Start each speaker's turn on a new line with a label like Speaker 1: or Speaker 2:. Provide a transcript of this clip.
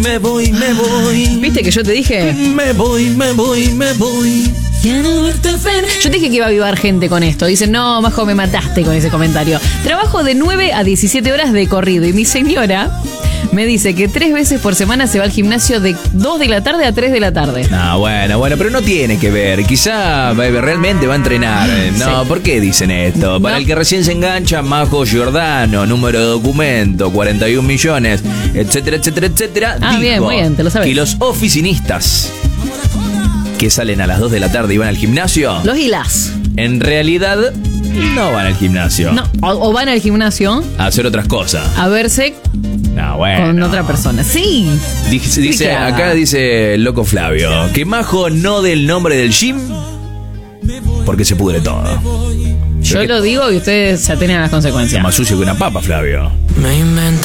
Speaker 1: Me voy.
Speaker 2: ¿Viste que yo te dije?
Speaker 1: Me voy.
Speaker 2: Yo te dije que iba a avivar gente con esto. Dicen, no, Majo, me mataste con ese comentario. Trabajo de 9 a 17 horas de corrido. Y mi señora me dice que 3 veces por semana se va al gimnasio de 2 de la tarde a 3 de la tarde.
Speaker 1: No, bueno, pero no tiene que ver. Quizá realmente va a entrenar. No,
Speaker 2: Sí.
Speaker 1: ¿por qué dicen esto? Para
Speaker 2: No.
Speaker 1: el que recién se engancha, Majo Giordano, número de documento, 41 millones, etcétera.
Speaker 2: Ah, bien, muy bien, te lo sabes.
Speaker 1: Y los oficinistas que salen a las 2 de la tarde y van al gimnasio,
Speaker 2: Los y las.
Speaker 1: en realidad no van al gimnasio.
Speaker 2: No, o van al gimnasio
Speaker 1: A hacer otras cosas.
Speaker 2: a verse
Speaker 1: No, bueno.
Speaker 2: con otra persona. Sí.
Speaker 1: Dice,
Speaker 2: claro.
Speaker 1: acá dice el loco Flavio que Majo no dé el nombre del gym porque se pudre todo.
Speaker 2: Yo lo digo y ustedes se atienen a las
Speaker 1: Es
Speaker 2: consecuencias.
Speaker 1: más sucio que una papa, Flavio.
Speaker 3: Me invento